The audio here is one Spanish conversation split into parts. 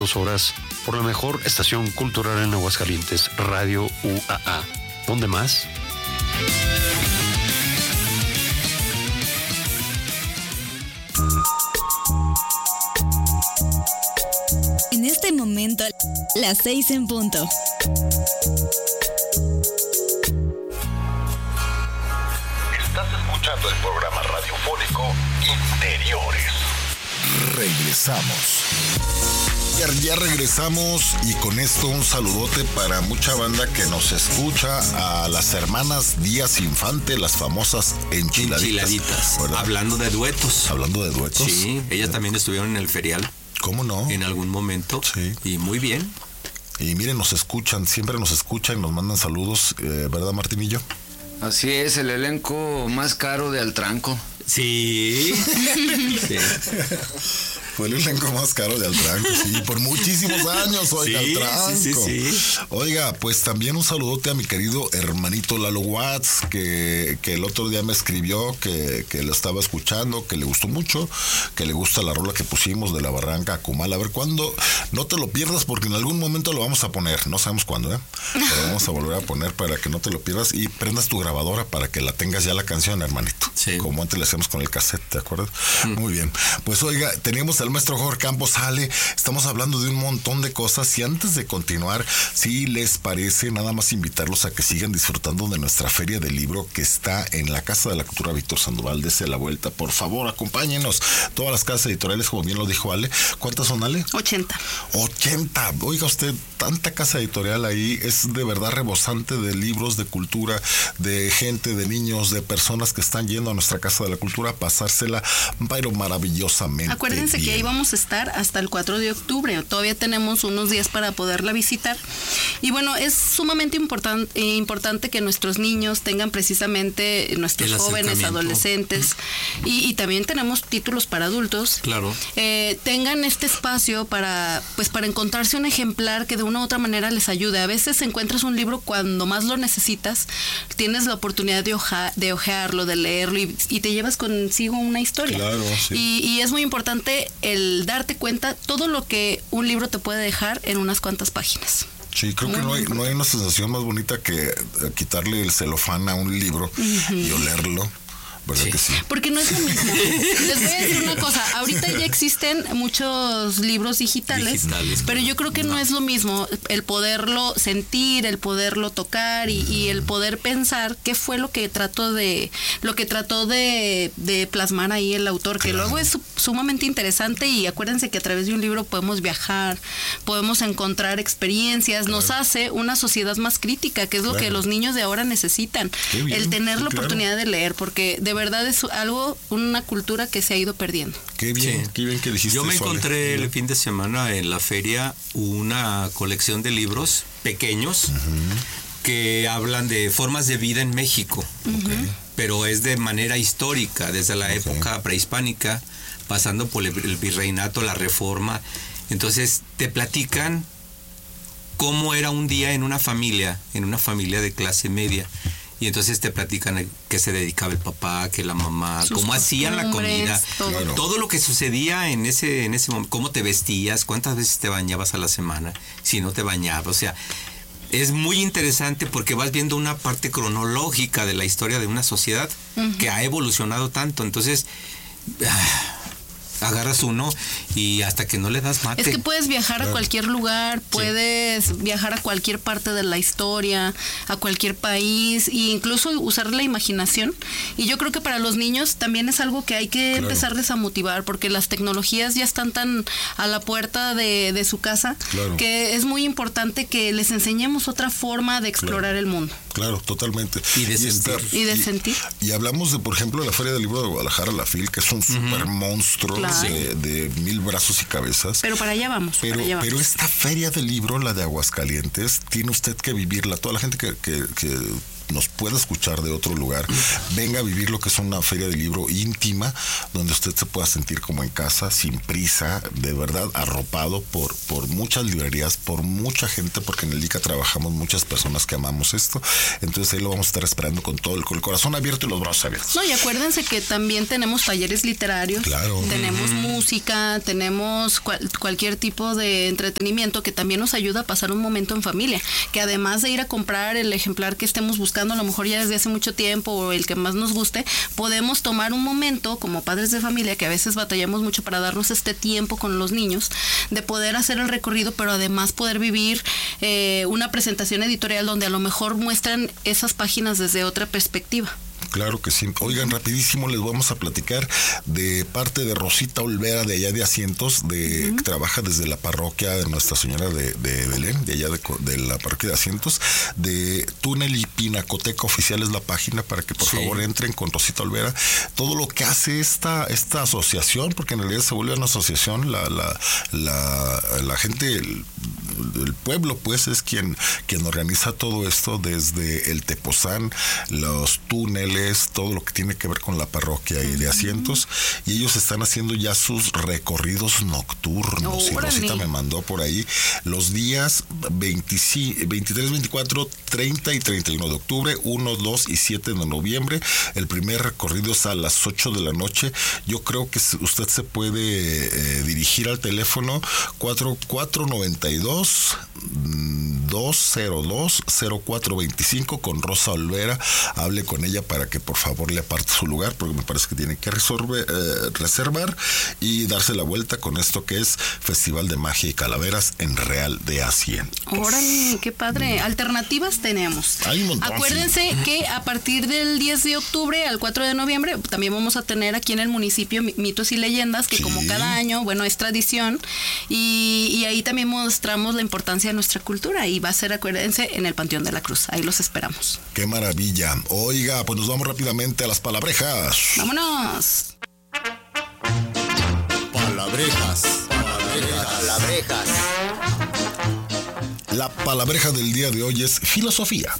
2 horas por la mejor estación cultural en Aguascalientes, Radio UAA. ¿Dónde más? En este momento, las 6 en punto. Estás escuchando el programa radiofónico Interiores. Regresamos. Ya regresamos y con esto un saludote para mucha banda que nos escucha, a las hermanas Díaz Infante, las famosas enchiladitas. Hablando de duetos. Sí, ellas también estuvieron en el ferial. ¿Cómo no? En algún momento. Sí. Y muy bien. Y miren, siempre nos escuchan, nos mandan saludos, ¿verdad, Martinillo? Así es, el elenco más caro de Altranco. Sí. Sí. Fue el elenco más caro de Altranco, sí, por muchísimos años, oiga, sí, Altranco. Sí. Oiga, pues también un saludote a mi querido hermanito Lalo Watts, que el otro día me escribió que lo estaba escuchando, que le gustó mucho, que le gusta la rola que pusimos de La Barranca a Cumal. A ver cuándo, no te lo pierdas porque en algún momento lo vamos a poner, no sabemos cuándo, pero vamos a volver a poner para que no te lo pierdas y prendas tu grabadora para que la tengas ya la canción, hermanito. Sí. Como antes le hacíamos con el cassette, ¿te acuerdas? Muy bien. Pues oiga, teníamos al maestro Jorge Campos Sale, estamos hablando de un montón de cosas y antes de continuar, si les parece, nada más invitarlos a que sigan disfrutando de nuestra feria del libro que está en la Casa de la Cultura Víctor Sandoval. Dese la vuelta, por favor, acompáñenos. Todas las casas editoriales, como bien lo dijo Ale. ¿Cuántas son, Ale? 80. Oiga usted, tanta casa editorial ahí, es de verdad rebosante de libros, de cultura, de gente, de niños, de personas que están yendo a nuestra Casa de la Cultura a pasársela, pero maravillosamente. Acuérdense bien. Que ahí vamos a estar hasta el 4 de octubre. Todavía tenemos unos días para poderla visitar. Y bueno, es sumamente importante que nuestros niños tengan precisamente, nuestros jóvenes, adolescentes, y también tenemos títulos para adultos. Claro. Tengan este espacio para encontrarse un ejemplar que de una u otra manera les ayude. A veces encuentras un libro cuando más lo necesitas, tienes la oportunidad de hojearlo, de leerlo y te llevas consigo una historia. Claro, sí. Y es muy importante el darte cuenta todo lo que un libro te puede dejar en unas cuantas páginas. Sí, creo que no hay una sensación más bonita que quitarle el celofán a un libro y olerlo. ¿Verdad que sí? Porque no es lo mismo. Les voy a decir una cosa. Ahorita ya existen muchos libros digitales, pero yo creo que no es lo mismo el poderlo sentir, el poderlo tocar y el poder pensar qué fue lo que trató de plasmar ahí el autor, que luego es sumamente interesante. Y acuérdense que a través de un libro podemos viajar, podemos encontrar experiencias, nos hace una sociedad más crítica, que es lo que los niños de ahora necesitan, el tener la oportunidad de leer, porque de verdad es una cultura que se ha ido perdiendo. Qué bien que dijiste. Yo me encontré el fin de semana en la feria una colección de libros pequeños que hablan de formas de vida en México, pero es de manera histórica, desde la época prehispánica, pasando por el virreinato, la reforma. Entonces te platican cómo era un día en una familia de clase media. Y entonces te platican qué se dedicaba el papá, que la mamá, cómo hacían la comida, todo lo que sucedía en ese momento, cómo te vestías, cuántas veces te bañabas a la semana, si no te bañabas. O sea, es muy interesante porque vas viendo una parte cronológica de la historia de una sociedad que ha evolucionado tanto. Entonces, agarras uno y hasta que no le das mate. Es que puedes viajar a cualquier lugar, puedes viajar a cualquier parte de la historia, a cualquier país, e incluso usar la imaginación. Y yo creo que para los niños también es algo que hay que empezarles a motivar, porque las tecnologías ya están tan a la puerta de su casa, que es muy importante que les enseñemos otra forma de explorar el mundo. Claro, totalmente. Y de sentir. Y hablamos de, por ejemplo, la Feria del Libro de Guadalajara, la FIL, que es un super monstruo de 1000 brazos y cabezas. Pero para allá vamos. Pero esta Feria del Libro, la de Aguascalientes, tiene usted que vivirla. Toda la gente que nos pueda escuchar de otro lugar, venga a vivir lo que es una feria de libro íntima, donde usted se pueda sentir como en casa, sin prisa, de verdad, arropado por muchas librerías, por mucha gente, porque en el ICA trabajamos muchas personas que amamos esto. Entonces ahí lo vamos a estar esperando con todo el corazón abierto y los brazos abiertos. No, y acuérdense que también tenemos talleres literarios, claro, tenemos música, tenemos cualquier tipo de entretenimiento que también nos ayuda a pasar un momento en familia, que además de ir a comprar el ejemplar que estemos buscando, a lo mejor ya desde hace mucho tiempo, o el que más nos guste, podemos tomar un momento como padres de familia, que a veces batallamos mucho para darnos este tiempo con los niños, de poder hacer el recorrido, pero además poder vivir una presentación editorial donde a lo mejor muestran esas páginas desde otra perspectiva. Claro que sí. Oigan, rapidísimo les vamos a platicar de parte de Rosita Olvera, de allá de Asientos, que trabaja desde la parroquia de Nuestra Señora de Belén, de allá de la parroquia de Asientos, de Túnel y Pinacoteca Oficial es la página para que por favor entren con Rosita Olvera. Todo lo que hace esta asociación, porque en realidad se vuelve una asociación, la gente, el pueblo pues es quien organiza todo esto, desde el Tepozán, los túneles, todo lo que tiene que ver con la parroquia y de Asientos, y ellos están haciendo ya sus recorridos nocturnos. Y Rosita me mandó por ahí los días 23, 24, 30 y 31 de octubre, 1, 2 y 7 de noviembre. El primer recorrido es a las 8 de la noche. Yo creo que usted se puede dirigir al teléfono 492 202 0425 con Rosa Olvera. Hable con ella para que por favor le aparte su lugar, porque me parece que tiene que reservar y darse la vuelta con esto que es Festival de Magia y Calaveras en Real de Asientos. Órale, qué padre. Alternativas tenemos. Hay un montón. Acuérdense que a partir del 10 de octubre al 4 de noviembre también vamos a tener aquí en el municipio mitos y leyendas, que como cada año, bueno, es tradición, y ahí también mostramos la importancia de nuestra cultura, y va a ser, acuérdense, en el Panteón de la Cruz. Ahí los esperamos. Qué maravilla. Oiga, pues nos vamos rápidamente a las palabrejas. ¡Vámonos! Palabrejas. La palabreja del día de hoy es filosofía.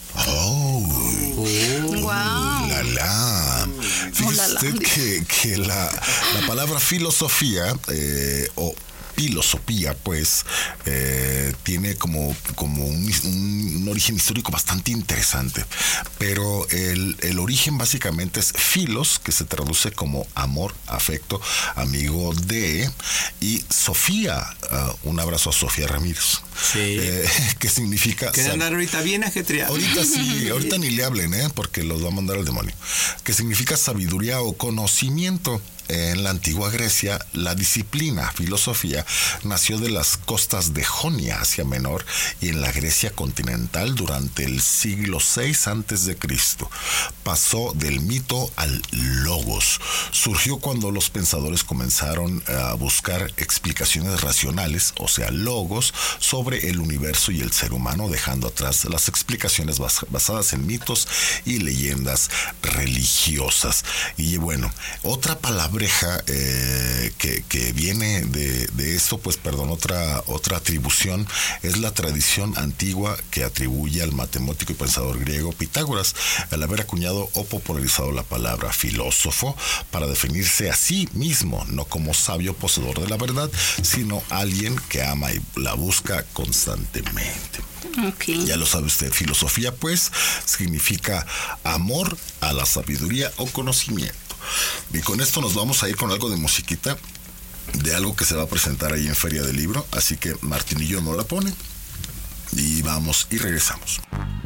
Wow. Fíjese usted que la palabra filosofía o filosofía, pues, tiene como un origen histórico bastante interesante. Pero el origen básicamente es filos, que se traduce como amor, afecto, amigo de, y Sofía, un abrazo a Sofía Ramírez. Sí. ¿Qué significa? Que andar ahorita bien ajetreado. Ahorita sí, ahorita ni le hablen, porque los va a mandar al demonio. Que significa sabiduría o conocimiento. En la antigua Grecia, la disciplina, filosofía, nació de las costas de Jonia, Asia Menor, y en la Grecia continental durante el siglo VI a.C. Pasó del mito al logos. Surgió cuando los pensadores comenzaron a buscar explicaciones racionales, o sea, logos, sobre el universo y el ser humano, dejando atrás las explicaciones basadas en mitos y leyendas religiosas. Y bueno, otra palabra que viene de esto, pues perdón, otra atribución es la tradición antigua que atribuye al matemático y pensador griego Pitágoras al haber acuñado o popularizado la palabra filósofo para definirse a sí mismo, no como sabio poseedor de la verdad, sino alguien que ama y la busca constantemente. Okay. Ya lo sabe usted, filosofía pues significa amor a la sabiduría o conocimiento. Y con esto nos vamos a ir con algo de musiquita, de algo que se va a presentar ahí en Feria del Libro, así que Martinillo no la pone, y vamos y regresamos.